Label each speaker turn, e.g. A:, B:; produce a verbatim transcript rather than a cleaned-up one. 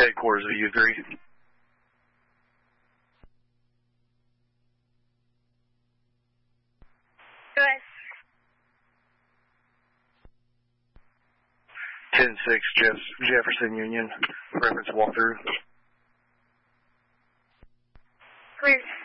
A: Headquarters, do you agree?
B: Good.
A: ten six Jeff, Jefferson Union, reference walkthrough.
B: Clear.